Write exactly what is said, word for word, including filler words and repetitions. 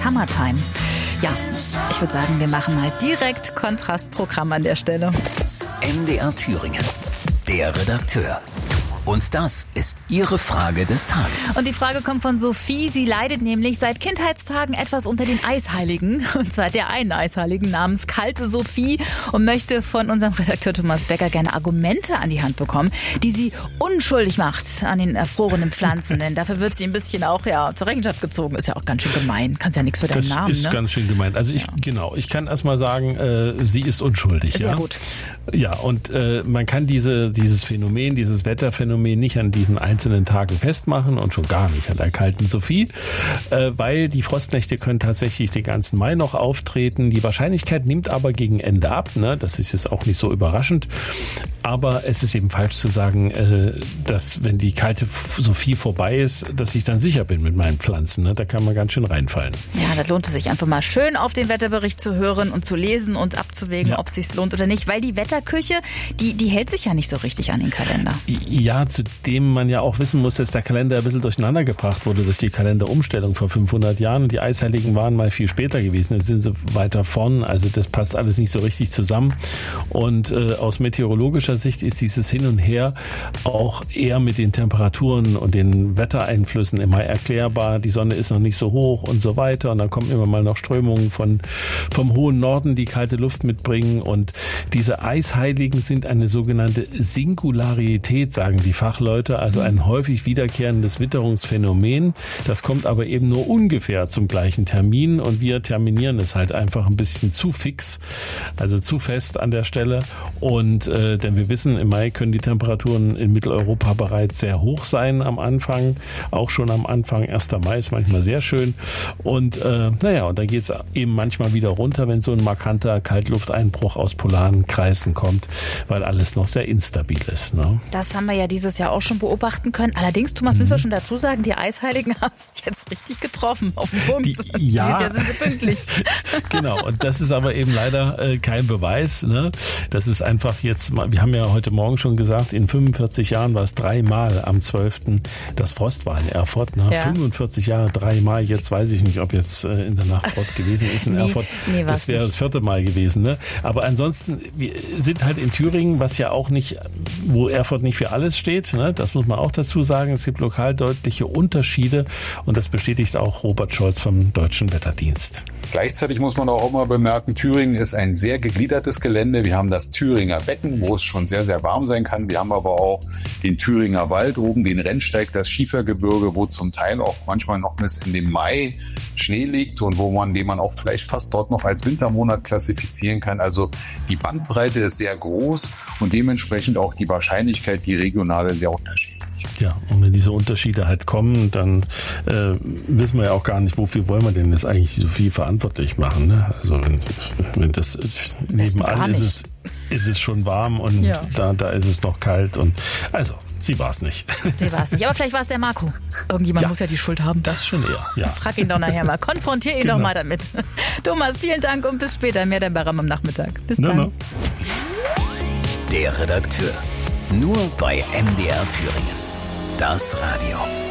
Summertime. Ja, ich würde sagen, wir machen mal direkt Kontrastprogramm an der Stelle. M D R Thüringen, der Redakteur. Und das ist Ihre Frage des Tages. Und die Frage kommt von Sophie. Sie leidet nämlich seit Kindheitstagen etwas unter den Eisheiligen. Und zwar der einen Eisheiligen namens Kalte Sophie. Und möchte von unserem Redakteur Thomas Becker gerne Argumente an die Hand bekommen, die sie unschuldig macht an den erfrorenen Pflanzen. Denn dafür wird sie ein bisschen auch ja zur Rechenschaft gezogen. Ist ja auch ganz schön gemein. Kannst ja nichts für deinen das Namen. Das ist ne? ganz schön gemein. Also ich, ja. genau, ich kann erst mal sagen, äh, sie ist unschuldig. Sehr ja? gut. Ja, und äh, man kann diese dieses Phänomen, dieses Wetterphänomen nicht an diesen einzelnen Tagen festmachen und schon gar nicht an der kalten Sophie, äh, weil die Frostnächte können tatsächlich den ganzen Mai noch auftreten. Die Wahrscheinlichkeit nimmt aber gegen Ende ab. Ne? Das ist jetzt auch nicht so überraschend. Aber es ist eben falsch zu sagen, äh, dass wenn die kalte Sophie vorbei ist, dass ich dann sicher bin mit meinen Pflanzen. Ne? Da kann man ganz schön reinfallen. Ja, da lohnt es sich einfach mal schön auf den Wetterbericht zu hören und zu lesen und abzuwägen, ja. ob es sich lohnt oder nicht. Weil die Wetterküche, die, die hält sich ja nicht so richtig an den Kalender. Ja, zudem man ja auch wissen muss, dass der Kalender ein bisschen durcheinander gebracht wurde durch die Kalenderumstellung vor fünfhundert Jahren. Und die Eisheiligen waren mal viel später gewesen. Jetzt sind sie weiter vorn. Also das passt alles nicht so richtig zusammen. Und äh, aus meteorologischer Sicht ist dieses Hin und Her auch eher mit den Temperaturen und den Wettereinflüssen immer erklärbar. Die Sonne ist noch nicht so hoch und so weiter. Und dann kommen immer mal noch Strömungen von, vom hohen Norden, die kalte Luft mitbringen. Und diese Eisheiligen sind eine sogenannte Singularität, sagen die Fachleute, also ein häufig wiederkehrendes Witterungsphänomen. Das kommt aber eben nur ungefähr zum gleichen Termin und wir terminieren es halt einfach ein bisschen zu fix, also zu fest an der Stelle. Und äh, denn wir wissen, im Mai können die Temperaturen in Mitteleuropa bereits sehr hoch sein am Anfang, auch schon am Anfang. erster Mai ist manchmal sehr schön. Und äh, naja, und dann geht es eben manchmal wieder runter, wenn so ein markanter Kaltlufteinbruch aus polaren Kreisen kommt, weil alles noch sehr instabil ist. Ne? Das haben wir ja dieses Jahr auch schon beobachten können. Allerdings, Thomas, mhm. müssen wir schon dazu sagen, die Eisheiligen haben es jetzt richtig getroffen, auf den Punkt. Die, ja, Dieses Jahr sind sie pünktlich. Genau, und das ist aber eben leider äh, kein Beweis. Ne? Das ist einfach jetzt, mal, wir haben ja heute Morgen schon gesagt, in fünfundvierzig Jahren war es dreimal am zwölften das Frost war in Erfurt. Ne? Ja. fünfundvierzig Jahre, dreimal, jetzt weiß ich nicht, ob jetzt äh, in der Nacht Frost gewesen ist in nee, Erfurt. Nee, das wäre das vierte Mal gewesen. Ne? Aber ansonsten, wir sind halt in Thüringen, was ja auch nicht, wo Erfurt nicht für alles steht, ne? Das muss man auch dazu sagen. Es gibt lokal deutliche Unterschiede und das bestätigt auch Robert Scholz vom Deutschen Wetterdienst. Gleichzeitig muss man auch immer bemerken, Thüringen ist ein sehr gegliedertes Gelände. Wir haben das Thüringer Becken, wo es schon sehr, sehr warm sein kann. Wir haben aber auch den Thüringer Wald oben, den Rennsteig, das Schiefergebirge, wo zum Teil auch manchmal noch bis in den Mai Schnee liegt und wo man, den man auch vielleicht fast dort noch als Wintermonat klassifizieren kann. Also die Bandbreite ist sehr groß und dementsprechend auch die Wahrscheinlichkeit, die regionale, sehr unterschiedlich. Ja, und wenn diese Unterschiede halt kommen, dann äh, wissen wir ja auch gar nicht, wofür wollen wir denn jetzt eigentlich so viel verantwortlich machen. Ne? Also wenn, wenn das nebenan ist es, ist es schon warm und ja. da, da ist es noch kalt. Und also, sie war es nicht. Sie war es nicht, aber vielleicht war es der Marco. Irgendjemand ja. muss ja die Schuld haben. Das schon eher, ja. Frag ihn doch nachher mal, konfrontier ihn genau. doch mal damit. Thomas, vielen Dank und bis später. Mehr dann bei Ram am Nachmittag. Bis no, dann. No. Der Redakteur. Nur bei M D R Thüringen. Das Radio.